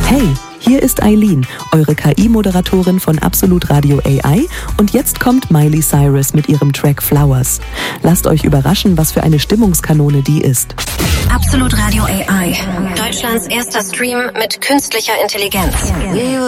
Hey, hier ist Eileen, eure KI-Moderatorin von Absolut Radio AI und jetzt kommt Miley Cyrus mit ihrem Track Flowers. Lasst euch überraschen, was für eine Stimmungskanone die ist. Absolut Radio AI, Deutschlands erster Stream mit künstlicher Intelligenz.